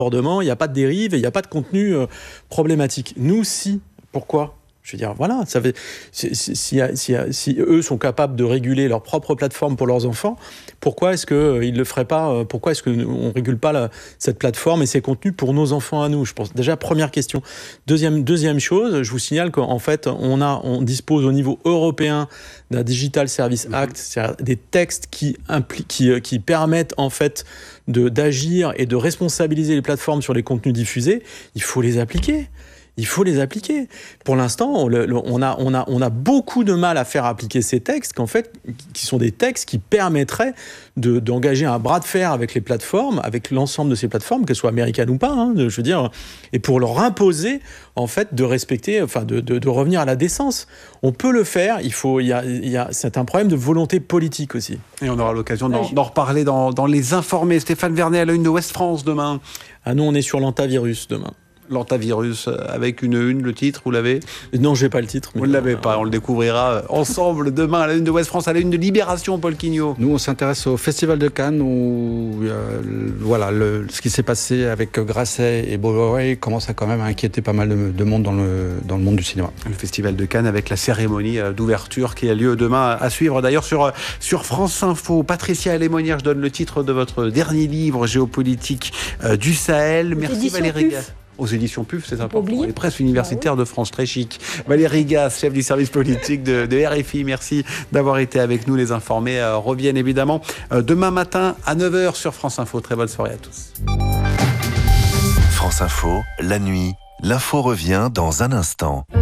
il n'y a pas de dérive et il n'y a pas de contenu problématique. Nous, si. Pourquoi ? Je veux dire, voilà, si eux sont capables de réguler leur propre plateforme pour leurs enfants, pourquoi est-ce qu'ils ne le feraient pas ? Pourquoi est-ce qu'on ne régule pas cette plateforme et ses contenus pour nos enfants à nous ? Je pense déjà, première question. Deuxième chose, je vous signale qu'en fait, on dispose au niveau européen d'un Digital Service Act, c'est-à-dire des textes qui permettent en fait d'agir et de responsabiliser les plateformes sur les contenus diffusés. Il faut les appliquer. Pour l'instant, on a beaucoup de mal à faire appliquer ces textes, qui sont des textes qui permettraient d'engager un bras de fer avec les plateformes, avec l'ensemble de ces plateformes, qu'elles soient américaines ou pas, je veux dire, et pour leur imposer, en fait, de respecter, enfin, de revenir à la décence. On peut le faire. C'est un problème de volonté politique aussi. Et on aura l'occasion d'en reparler dans Les Informés. Stéphane Vernet à la une de Ouest France demain. Ah, nous, on est sur l'antavirus demain. L'antavirus, avec une, le titre, vous l'avez ? Non, je n'ai pas le titre. Vous ne l'avez pas, on le découvrira ensemble demain à la une de Ouest France, à la une de Libération, Paul Quignot. Nous, on s'intéresse au Festival de Cannes, où ce qui s'est passé avec Grasset et Bolloré commence à quand même inquiéter pas mal de monde dans le monde du cinéma. Le Festival de Cannes avec la cérémonie d'ouverture qui a lieu demain à suivre. D'ailleurs, sur France Info, Patricia Lémonière, je donne le titre de votre dernier livre, Géopolitique du Sahel. Merci Valérie Gasse. Aux éditions PUF, c'est important. Les presses universitaires de France, très chic. Valérie Gasse, chef du service politique de RFI, merci d'avoir été avec nous. Les Informés reviennent évidemment demain matin à 9h sur France Info. Très bonne soirée à tous. France Info, la nuit, l'info revient dans un instant.